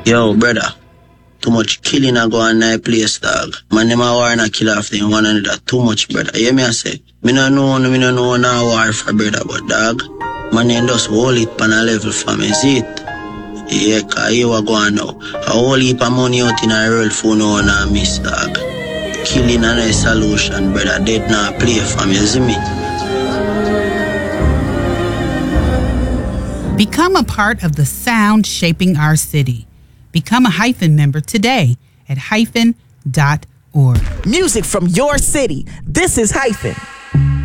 Yo, brother. Too much killing a go on that place, dog. Man, them a war and a kill off them one another. Too much, brother. You hear me I say? Me no know no war for brother, but dog. Man, they just hold it on a level for me, see it? Yeah, cause you are going now. A whole heap of money out in a world for no one and miss, dog. Killing a nice solution, brother. Dead now play for me, you see me? Become a part of the sound shaping our city. Become a Hyphen member today at hyphen.org. Music from your city. This is Hyphen.